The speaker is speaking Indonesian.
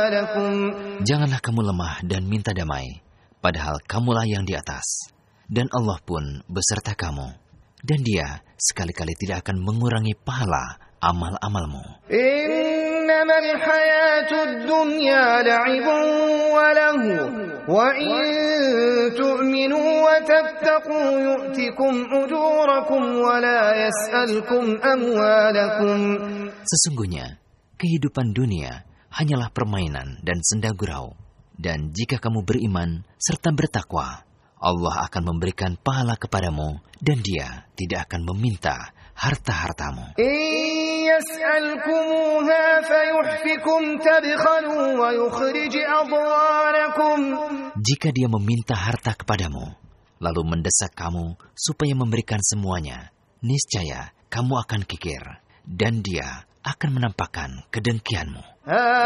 أموالكم. Janganlah kamu lemah dan minta damai, padahal kamulah yang di atas. Dan Allah pun beserta kamu. Dan Dia sekali-kali tidak akan mengurangi pahala amal-amalmu. إنما الحياة الدنيا لعب وله وإن تؤمنوا وتتقوا يؤتكم أجوركم ولا يسألكم أموالكم. Sesungguhnya, kehidupan dunia hanyalah permainan dan senda gurau. Dan jika kamu beriman serta bertakwa, Allah akan memberikan pahala kepadamu dan Dia tidak akan meminta harta-hartamu. يسألكموها فيحفكم تبخلوا ويخرج أضغانكم. Jika Dia meminta harta kepadamu, lalu mendesak kamu supaya memberikan semuanya, niscaya kamu akan kikir dan Dia akan menampakkan kedengkianmu.